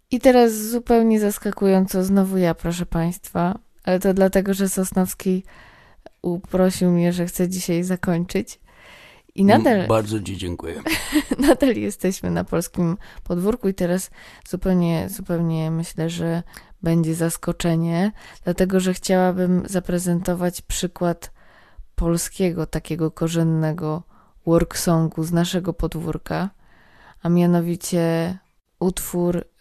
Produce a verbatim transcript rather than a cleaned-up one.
I teraz zupełnie zaskakująco znowu ja, proszę Państwa, ale to dlatego, że Sosnowski uprosił mnie, że chce dzisiaj zakończyć. I nadal, Bardzo Ci dziękuję. nadal jesteśmy na polskim podwórku i teraz zupełnie, zupełnie myślę, że będzie zaskoczenie, dlatego, że chciałabym zaprezentować przykład polskiego, takiego korzennego worksongu z naszego podwórka, a mianowicie utwór